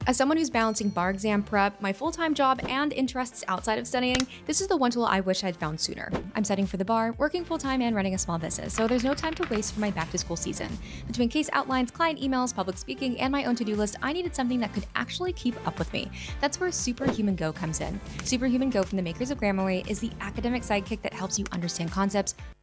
As someone who's balancing bar exam prep, my full-time job, and interests outside of studying, this is the one tool I wish I'd found sooner. I'm studying for the bar, working full-time, and running a small business, so there's no time to waste for my back-to-school season. Between case outlines, client emails, public speaking, and my own to-do list, I needed something that could actually keep up with me. That's where Superhuman Go comes in. Superhuman Go from the makers of Grammarly is the academic sidekick that helps you understand concepts,